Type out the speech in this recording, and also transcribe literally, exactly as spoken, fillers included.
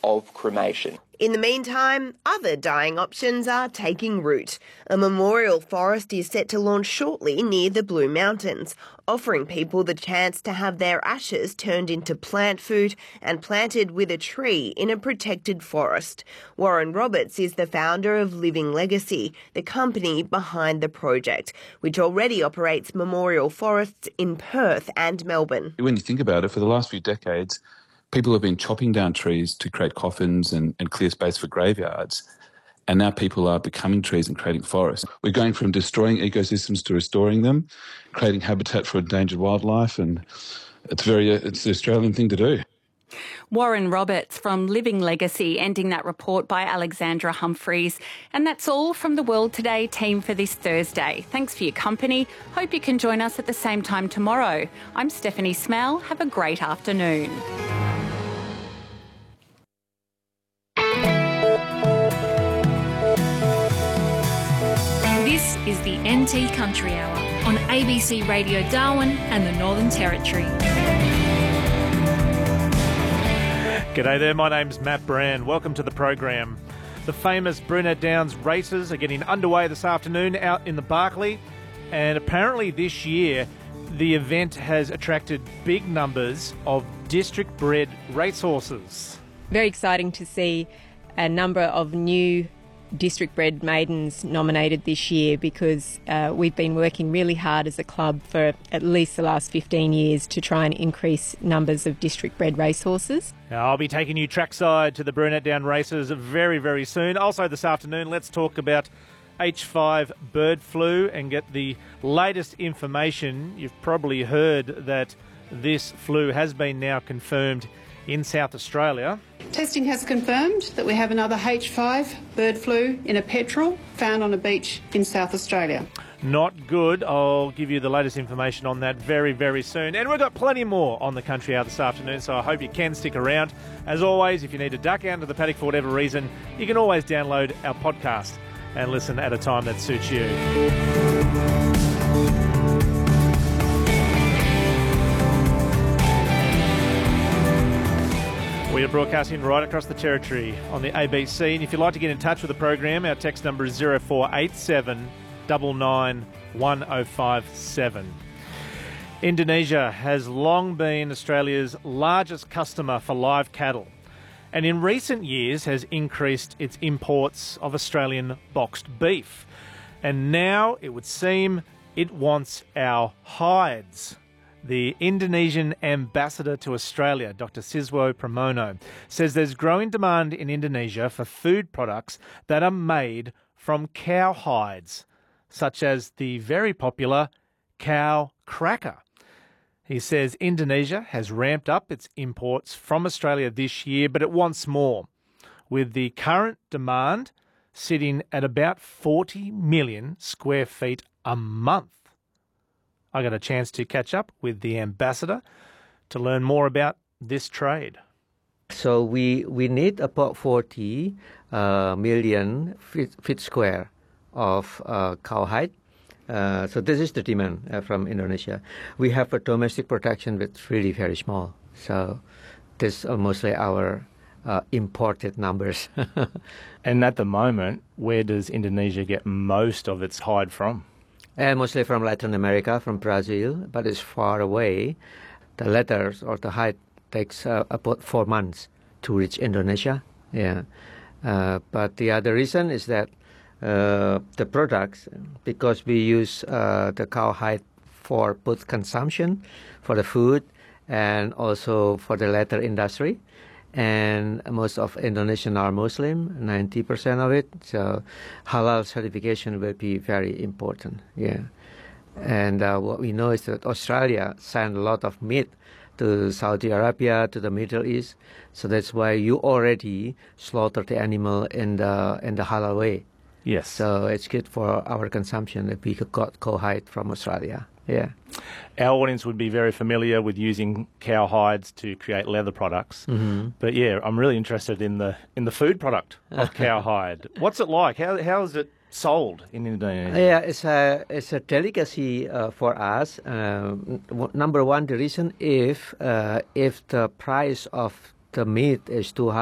of cremation. In the meantime, other dying options are taking root. A memorial forest is set to launch shortly near the Blue Mountains, offering people the chance to have their ashes turned into plant food and planted with a tree in a protected forest. Warren Roberts is the founder of Living Legacy, the company behind the project, which already operates memorial forests in Perth and Melbourne. When you think about it, for the last few decades, people have been chopping down trees to create coffins and, and clear space for graveyards. And now people are becoming trees and creating forests. We're going from destroying ecosystems to restoring them, creating habitat for endangered wildlife, and it's very it's the Australian thing to do. Warren Roberts from Living Legacy, ending that report by Alexandra Humphreys. And that's all from the World Today team for this Thursday. Thanks for your company. Hope you can join us at the same time tomorrow. I'm Stephanie Smell. Have a great afternoon. This is the N T Country Hour on A B C Radio Darwin and the Northern Territory. G'day there, my name's Matt Brand. Welcome to the program. The famous Brunette Downs races are getting underway this afternoon out in the Barkly, and apparently this year the event has attracted big numbers of district-bred racehorses. Very exciting to see a number of new district-bred maidens nominated this year, because uh, we've been working really hard as a club for at least the last fifteen years to try and increase numbers of district-bred racehorses. Now, I'll be taking you trackside to the Brunette Down races very, very soon. Also this afternoon, let's talk about H five bird flu and get the latest information. You've probably heard that this flu has been now confirmed in South Australia. Testing has confirmed that we have another H five bird flu in a petrel found on a beach in South Australia. Not good. I'll give you the latest information on that very, very soon. And we've got plenty more on the Country Hour this afternoon, so I hope you can stick around. As always, if you need to duck out into the paddock for whatever reason, you can always download our podcast and listen at a time that suits you. We are broadcasting right across the territory on the A B C, and if you'd like to get in touch with the program, our text number is zero four eight seven nine nine one zero five seven. Indonesia has long been Australia's largest customer for live cattle, and in recent years has increased its imports of Australian boxed beef. And now it would seem it wants our hides. The Indonesian ambassador to Australia, Doctor Siswo Pramono, says there's growing demand in Indonesia for food products that are made from cow hides, such as the very popular cow cracker. He says Indonesia has ramped up its imports from Australia this year, but it wants more, with the current demand sitting at about forty million square feet a month. I got a chance to catch up with the ambassador to learn more about this trade. So we, we need about forty uh, million feet, feet square of uh, cowhide. Uh, so this is the demand uh, from Indonesia. We have a domestic production that's really very small. So this are mostly our uh, imported numbers. And at the moment, where does Indonesia get most of its hide from? And mostly from Latin America, from Brazil, but it's far away. The letters or the hide takes uh, about four months to reach Indonesia. Yeah, uh, but the other reason is that uh, the products, because we use uh, the cowhide for both consumption, for the food, and also for the leather industry. And most of Indonesians are Muslim, ninety percent of it. So halal certification will be very important. Yeah. And uh, what we know is that Australia sent a lot of meat to Saudi Arabia, to the Middle East. So that's why you already slaughter the animal in the in the halal way. Yes. So it's good for our consumption if we got cowhide from Australia. Yeah. Our audience would be very familiar with using cow hides to create leather products. Mm-hmm. But yeah, I'm really interested in the in the food product of cow hide. What's it like? How how is it sold in Indonesia? Yeah, it's a it's a delicacy uh, for us. Uh, w- number one, the reason if uh, if the price of the meat is too high.